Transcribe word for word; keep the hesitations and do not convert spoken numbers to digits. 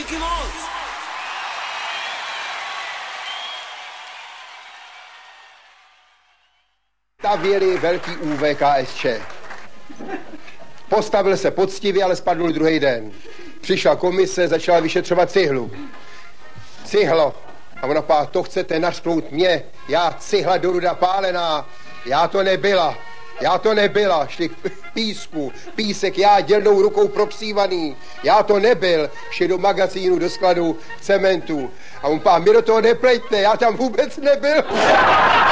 Díky moc. Stavěli velký U V K S Č. Postavil se poctivě, ale spadl druhý den. Přišla komise, začala vyšetřovat cihlu. Cihlo. A ona pá, to chcete nařknout mě, já cihla do ruda pálená, já to nebyla, já to nebyla, šli k písku, písek, já dělnou rukou propsívaný, já to nebyl, šli do magazínu, do skladu, cementu. A on pá, mi do toho neplejte, já tam vůbec nebyl.